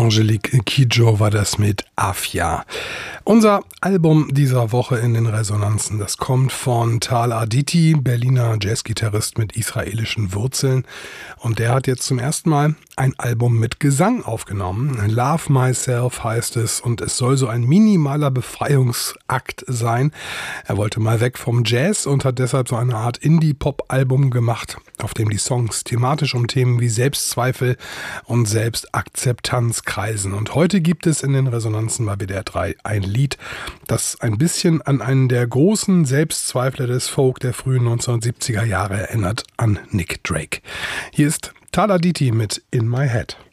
Angelique Kidjo war das mit Afia. Unser Album dieser Woche in den Resonanzen, das kommt von Tal Aditi, Berliner Jazzgitarrist mit israelischen Wurzeln. Und der hat jetzt zum ersten Mal ein Album mit Gesang aufgenommen. Love Myself heißt es und es soll so ein minimaler Befreiungsakt sein. Er wollte mal weg vom Jazz und hat deshalb so eine Art Indie-Pop-Album gemacht, auf dem die Songs thematisch um Themen wie Selbstzweifel und Selbstakzeptanz kreisen. Und heute gibt es in den Resonanzen bei WDR 3 ein Lied, das ein bisschen an einen der großen Selbstzweifler des Folk der frühen 1970er Jahre erinnert, an Nick Drake. Hier ist Tal Aditi mit In My Head.